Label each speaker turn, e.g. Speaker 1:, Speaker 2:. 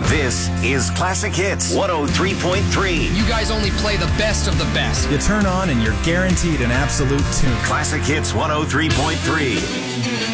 Speaker 1: This is Classic Hits 103.3.
Speaker 2: You guys only play the best of the best.
Speaker 3: You turn on and you're guaranteed an absolute tune.
Speaker 1: Classic Hits 103.3.